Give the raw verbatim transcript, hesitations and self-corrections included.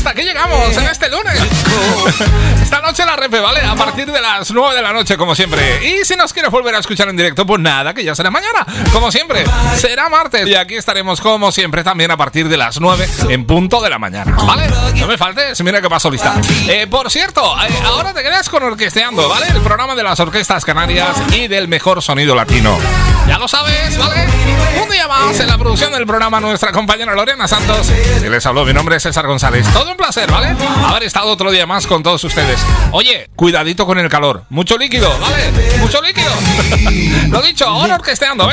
hasta aquí llegamos en este lunes. Esta noche la repe, ¿vale? A partir de las nueve de la noche, como siempre. Y si nos quieres volver a escuchar en directo, pues nada, que ya será mañana. Como siempre, será martes. Y aquí estaremos, como siempre, también a partir de las nueve en punto de la mañana, ¿vale? No me faltes, mira que paso lista. Eh, por cierto, eh, ahora te quedas con Orquesteando, ¿vale? El programa de las orquestas canarias y del mejor sonido latino. Ya lo sabes, ¿vale? Un día más en la producción del programa nuestra compañera Lorena Santos. Y les habló, mi nombre es César González. Todo un placer, ¿vale? Haber estado otro día más con todos ustedes. Oye, cuidadito con el calor. Mucho líquido, ¿vale? Mucho líquido. Lo dicho, ahora Orquesteando, ¿ves?